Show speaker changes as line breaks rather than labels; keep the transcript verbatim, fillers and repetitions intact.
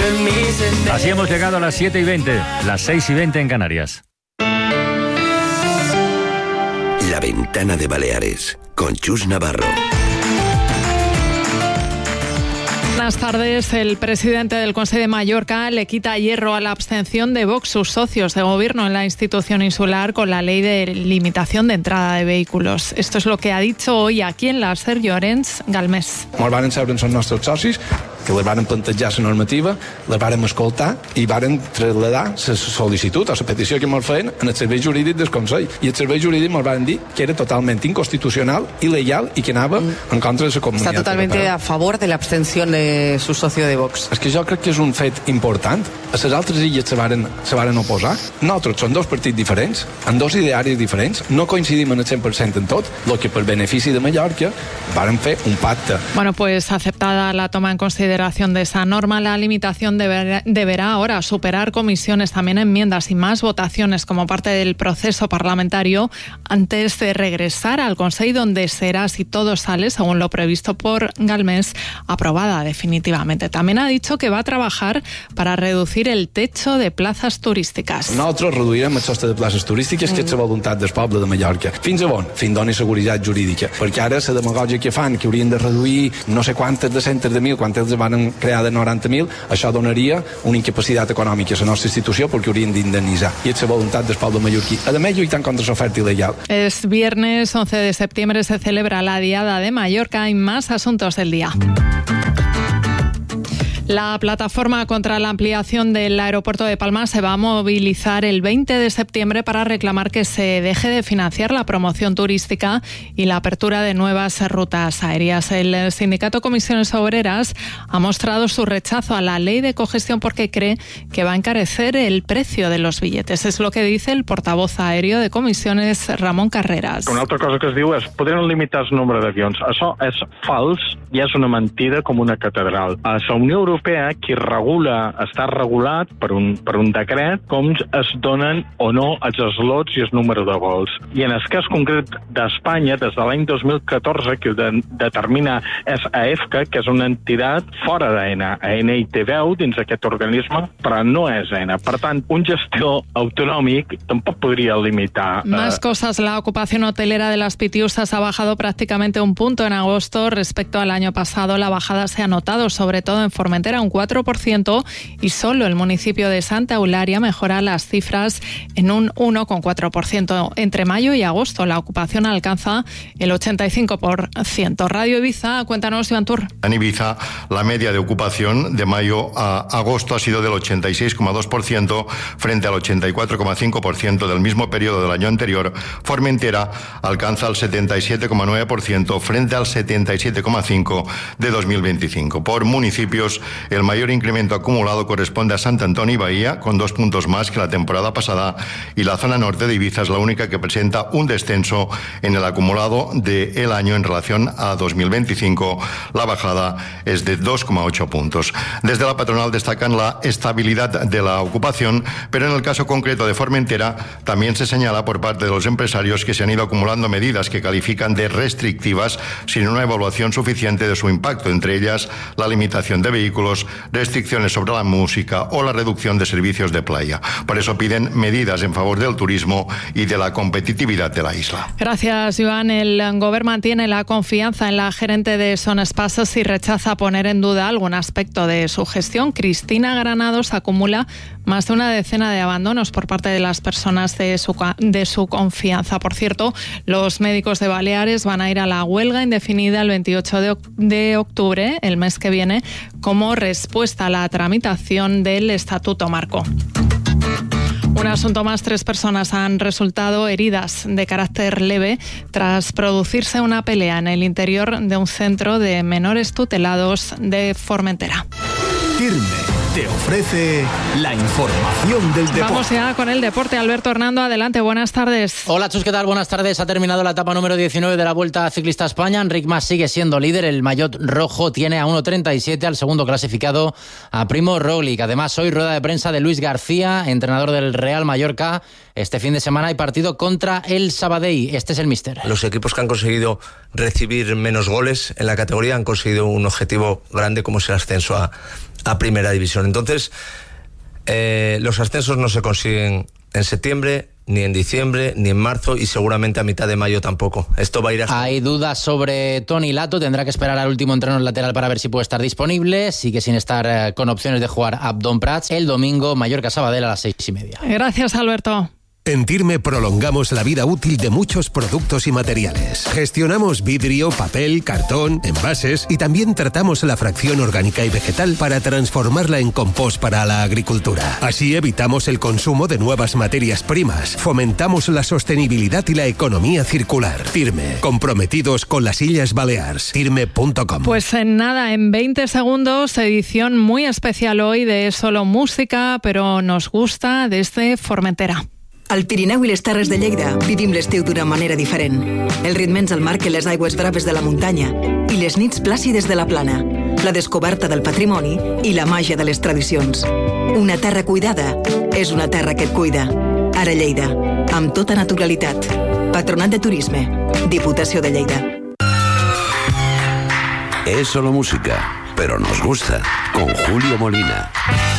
Así hemos llegado a las siete y veinte, las seis y veinte en Canarias.
La Ventana de Baleares, con Chus Navarro.
Buenas tardes. El presidente del Consell de Mallorca le quita hierro a la abstención de Vox, sus socios de gobierno en la institución insular, con la ley de limitación de entrada de vehículos. Esto es lo que ha dicho hoy aquí en la SER Llorenç Galmés.
Ens varen seure amb els nostres socis, que les varen plantejar la normativa, les varen escoltar i varen traslladar la sol·licitud o la petició que ens feien en el servei jurídic del Consell. I el servei jurídic ens varen dir que era totalment inconstitucional, il·legal i que anava en contra de la comunitat.
Està totalment a favor de l'abstenció de su socio de Vox.
És que jo crec que és un fet important. A les altres illes se varen, se varen oposar. Nosaltres som dos partits diferents, amb dos idearis diferents, no coincidim en el cent per cent en tot, el que per benefici de Mallorca varen fer un pacte.
Bueno, pues aceptada la toma en consideración de esa norma, la limitación deberá, deberá ahora superar comisiones, también enmiendas y más votaciones como parte del proceso parlamentario antes de regresar al Consell, donde será, si todo sale según lo previsto por Galmés, aprobada definitivamente. También ha dicho que va a trabajar para reducir el techo de plazas turísticas.
Nosaltres reduirem el sostre de places turístiques, que és la voluntat del poble de Mallorca. Fins a on? Fins doni seguretat jurídica. Perquè ara la demagògia que fan, que haurien de reduir no sé quantes de centres de mil, quantes van crear de noranta mil, això donaria una incapacitat econòmica a la nostra institució perquè haurien d'indemnitzar. I és la voluntat del poble mallorquí. A més, lluitant contra l'oferta il·legal.
Es viernes once de septiembre, se celebra la Diada de Mallorca. Hay más asuntos del día. La plataforma contra la ampliación del aeropuerto de Palma se va a movilizar el veinte de septiembre para reclamar que se deje de financiar la promoción turística y la apertura de nuevas rutas aéreas. El sindicato Comisiones Obreras ha mostrado su rechazo a la ley de cogestión porque cree que va a encarecer el precio de los billetes. Es lo que dice el portavoz aéreo de Comisiones, Ramon Carreras.
Una altra cosa que es diu és podran limitar el nombre d'avions. Això és fals i és una mentida com una catedral. A la Unió Europea qui regula, està regulat per un, per un decret com es donen o no els slots i el número de vols. I en el cas concret d'Espanya, des de l'any dos mil catorze, que ho de, determina és A E F C A, que és una entitat fora d'AENA. AENA hi té veu dins aquest organisme, però no és AENA. Per tant, un gestor autonòmic tampoc podria limitar.
Más
eh...
cosas. La ocupación hotelera de las Pitiusas ha bajado prácticamente un punto en agosto respecto al año pasado. La bajada se ha notado sobre todo en Formentera, un cuatro por ciento, y solo el municipio de Santa Eulalia mejora las cifras en un uno coma cuatro por ciento. Entre mayo y agosto la ocupación alcanza el ochenta y cinco por ciento. Radio Ibiza, cuéntanos, Iván Tur.
En Ibiza, la media de ocupación de mayo a agosto ha sido del ochenta y seis coma dos por ciento frente al ochenta y cuatro coma cinco por ciento del mismo periodo del año anterior. Formentera alcanza el setenta y siete coma nueve por ciento frente al setenta y siete coma cinco por ciento de dos mil veinticinco. Por municipios, el mayor incremento acumulado corresponde a Sant Antoni y Bahía, con dos puntos más que la temporada pasada, y la zona norte de Ibiza es la única que presenta un descenso en el acumulado del año en relación a dos mil veinticinco. La bajada es de dos coma ocho puntos. Desde la patronal destacan la estabilidad de la ocupación, pero en el caso concreto de Formentera también se señala por parte de los empresarios que se han ido acumulando medidas que califican de restrictivas sin una evaluación suficiente de su impacto, entre ellas la limitación de vehículos, restricciones sobre la música o la reducción de servicios de playa. Por eso piden medidas en favor del turismo y de la competitividad de la isla.
Gracias, Joan. El Gobierno mantiene la confianza en la gerente de Son Espases y rechaza poner en duda algún aspecto de su gestión. Cristina Granados acumula más de una decena de abandonos por parte de las personas de su, de su confianza. Por cierto, los médicos de Baleares van a ir a la huelga indefinida el veintiocho de octubre, el mes que viene, como respuesta a la tramitación del Estatuto Marco. Un asunto más, tres personas han resultado heridas de carácter leve tras producirse una pelea en el interior de un centro de menores tutelados de Formentera.
Firme te ofrece la información del deporte.
Vamos ya con el deporte. Alberto Hernando, adelante, buenas tardes.
Hola Chus, ¿qué tal? Buenas tardes. Ha terminado la etapa número diecinueve de la Vuelta Ciclista a España. Enric Mas sigue siendo líder. El maillot rojo tiene a uno treinta y siete al segundo clasificado, a Primo Roglic. Además, hoy rueda de prensa de Luis García, entrenador del Real Mallorca. Este fin de semana hay partido contra el Sabadell. Este es el míster.
Los equipos que han conseguido recibir menos goles en la categoría han conseguido un objetivo grande como es el ascenso a a Primera División. Entonces, eh, los ascensos no se consiguen en septiembre, ni en diciembre, ni en marzo y seguramente a mitad de mayo tampoco. Esto va a ir hasta...
Hay dudas sobre Toni Lato, tendrá que esperar al último entreno lateral para ver si puede estar disponible. Sigue sin estar eh, con opciones de jugar Abdón Prats. El domingo, Mallorca-Sabadell a las seis y media.
Gracias, Alberto.
En Tirme prolongamos la vida útil de muchos productos y materiales. Gestionamos vidrio, papel, cartón, envases y también tratamos la fracción orgánica y vegetal para transformarla en compost para la agricultura. Así evitamos el consumo de nuevas materias primas, fomentamos la sostenibilidad y la economía circular. Tirme, comprometidos con las Illes Balears. Tirme punto com.
Pues en nada, en veinte segundos, edición muy especial hoy de Solo Música, pero nos gusta desde Formentera.
Al Pirineu i les Terres de Lleida vivim l'estiu d'una manera diferent. El ritme ens el marquen les aigües braves de la muntanya i les nits plàcides de la plana, la descoberta del patrimoni i la màgia de les tradicions. Una terra cuidada és una terra que et cuida. Ara Lleida, amb tota naturalitat. Patronat de Turisme, Diputació de Lleida.
Es Solo Música, pero nos gusta, con Julio Molina.